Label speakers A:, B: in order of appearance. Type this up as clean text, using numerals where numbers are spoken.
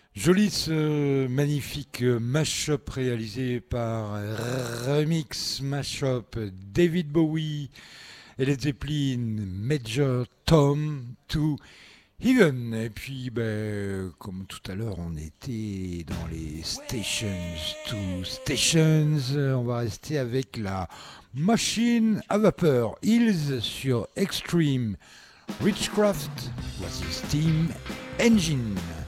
A: Joli ce magnifique mash-up réalisé par Remix Mash-up David Bowie et Led Zeppelin Major Tom to Heaven. Et puis, ben, comme tout à l'heure, on était dans les Stations to Stations. On va rester avec la machine à vapeur Hills sur Extreme Witchcraft. Voici Steam Engine.